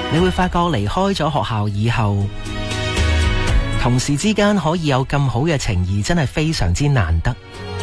你會發覺離開咗學校以後，同事之間可以有咁好嘅情誼，真係非常之難得。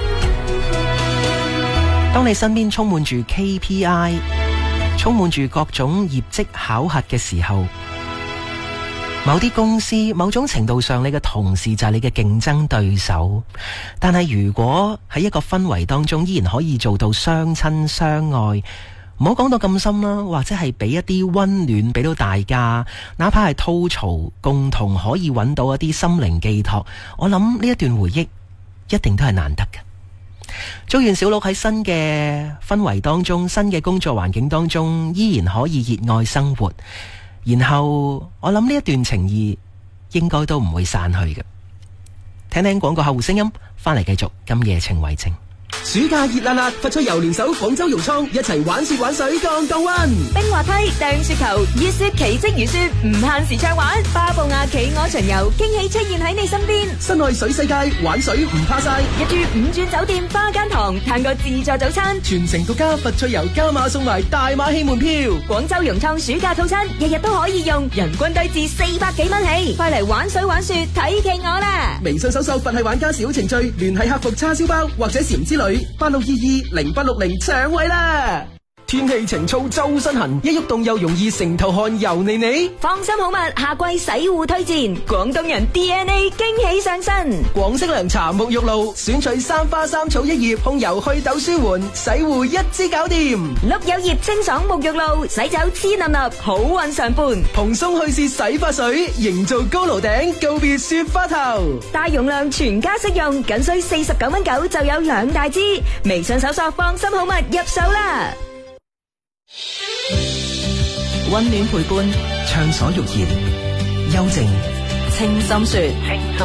當你身邊充滿住 KPI， 充滿住各種業績考核嘅時候，某啲公司某種程度上你嘅同事就係你嘅競爭對手。但係如果喺一個氛圍當中依然可以做到相親相愛，唔好講到咁深啦，或者係俾一啲溫暖俾到大家，哪怕係吐槽，共同可以揾到一啲心靈寄託，我諗呢一段回憶一定都係難得嘅。祝願小鹿喺新嘅氛圍當中，新嘅工作環境當中依然可以熱愛生活，然後我諗呢一段情誼應該都唔會散去嘅。聽聽廣告客戶聲音，翻嚟繼續今夜情為證。 暑假熱辣辣，發出遊聯手廣州融創，一齊玩雪玩水降降溫。 冰滑梯、掟雪球、月雪奇蹟如雪，唔限時暢玩。巴布亞企鵝巡遊，驚喜出現喺你身邊。 室內水世界，玩水唔怕晒。 入住5鑽酒店花間堂，嘆個自助早餐。 全程獨家佛趣遊加碼送埋大馬戲門票。廣州融創暑假套餐，日日都可以用，人均低至400幾蚊起。快嚟玩水玩雪，睇企鵝啦！ 微信搜索佛系玩家小程序，聯繫客服叉燒包或者禪之旅86220860搶位啦！天氣晴燥周身痕，一喐動又容易成頭汗油膩膩。 放心好物，夏季洗護推薦，廣東人 DNA 驚喜上身。 廣式涼茶沐浴露，選取三花三草一葉，控油祛痘舒緩，洗護一支搞掂。 碌柚葉清爽沐浴露，洗走黐粒粒，好運常伴。 蓬鬆去屑洗髮水，營造高樓頂，告別雪花頭。 大容量全家適用，僅需49.9蚊就有2大支。微信搜索放心好物入手啦！ 溫暖陪伴，暢所欲言，幽靜清心說。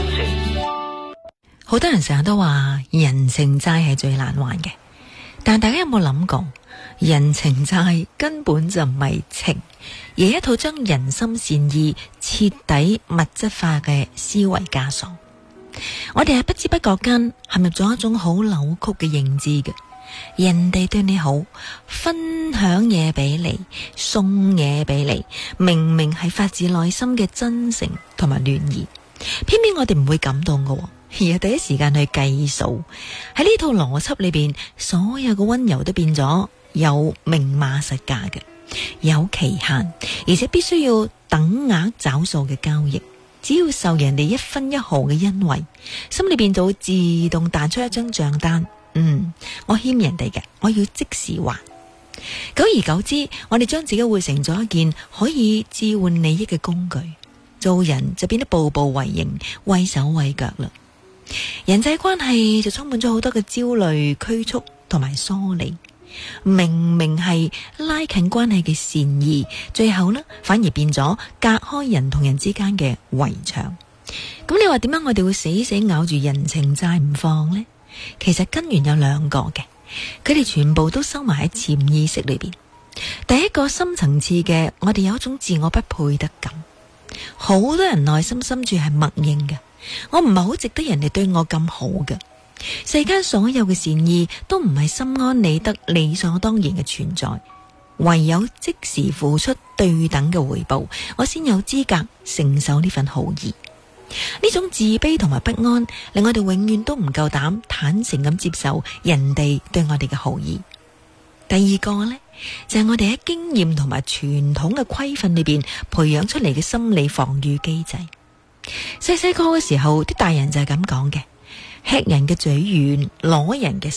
好多人成日都話人情債係最難還嘅，但大家有冇諗過，人情債根本就唔係情，而係一套將人心善意徹底物質化嘅思維枷鎖。我哋喺不知不覺間陷入咗一種好扭曲嘅認知嘅。人哋對你好，分享嘢俾你，送嘢俾你，明明係發自內心嘅真誠同埋暖意，偏偏我哋唔會感動嘅，而係第一時間去計數。喺呢套邏輯裏邊，所有嘅溫柔都變咗有明碼實價嘅，有期限，而且必須要等額找數嘅交易。只要受人哋1分1毫嘅恩惠，心裏邊就會自動彈出一張賬單。我欠人哋嘅，我要即時還。久而久之，我哋將自己活成咗一件可以置換利益嘅工具，做人就變得步步為營，畏手畏腳啦。人際關係就充滿咗好多嘅焦慮、拘束同埋疏離。明明係拉近關係嘅善意，最後呢反而變咗隔開人同人之間嘅圍牆。咁你話點解我哋會死死咬住人情債唔放呢？其實根源有2個嘅，佢哋全部都收埋喺潛意識裏邊。第一個深層次嘅，我哋有一種自我不配得感。好多人內心深處係默認嘅，我唔係好值得人哋對我咁好嘅。世間所有嘅善意都唔係心安理得、理所當然嘅存在，唯有即時付出對等嘅回報，我先有資格承受呢份好意。呢種自卑同埋不安，令我哋永遠都唔夠膽坦誠咁接受人哋對我哋嘅好意。第二個呢，就係我哋喺經驗同埋傳統嘅規訓裏邊培養出嚟嘅心理防禦機制。細細個嘅時候，啲大人就係咁講嘅：吃人嘅嘴軟，攞人嘅